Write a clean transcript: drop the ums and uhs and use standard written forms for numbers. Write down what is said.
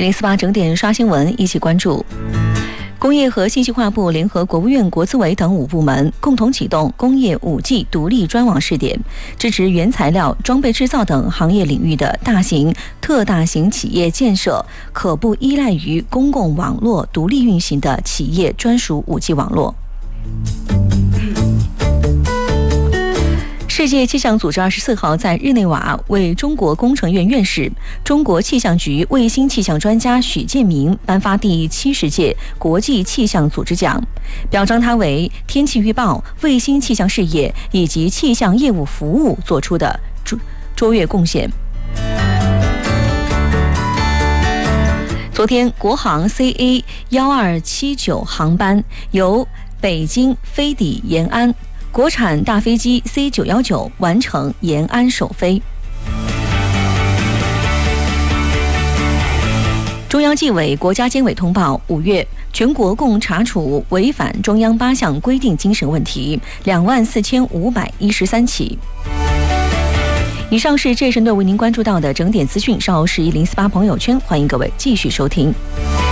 1048整点刷新闻，一起关注。工业和信息化部联合国务院国资委等5部门共同启动工业 5G 独立专网试点，支持原材料、装备制造等行业领域的大型、特大型企业建设可不依赖于公共网络独立运行的企业专属 5G 网络。世界气象组织24号在日内瓦为中国工程院院士、中国气象局卫星气象专家许建明颁发第70届国际气象组织奖，表彰他为天气预报、卫星气象事业以及气象业务服务做出的卓越贡献。昨天，国航 CA1279 航班由北京飞抵延安，国产大飞机 C919 完成延安首飞。中央纪委国家监委通报，5月全国共查处违反中央8项规定精神问题24513起。以上是这一时段为您关注到的整点资讯，稍后是1048朋友圈，欢迎各位继续收听。